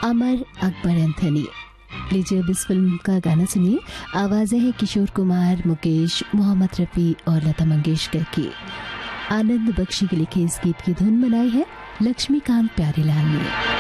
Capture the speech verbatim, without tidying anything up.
Amar Akbar Anthony. लीजिए अब इस फिल्म का गाना सुनिए। आवाजें हैं किशोर कुमार, मुकेश, मोहम्मद रफी और लता मंगेशकर की। आनंद बख्शी के लिखे इस गीत की धुन बनाई है लक्ष्मीकांत प्यारेलाल ने।